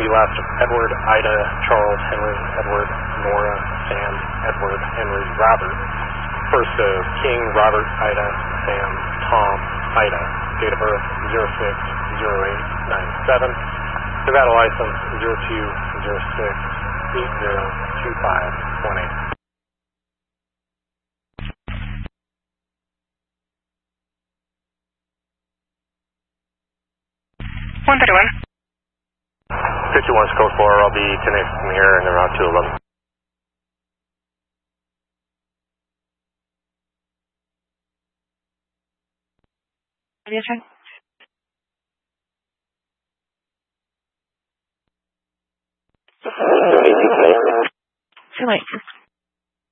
last of Edward, Ida, Charles, Henry, Edward, Nora, Sam, Edward, Henry, Robert. First of King, Robert, Ida, Sam, Tom, Ida. Date of birth 06-08-97. Nevada license 02-06-802518. 131. 51 code 4, I'll be connected from here and around 211. Yes, sir. Too late.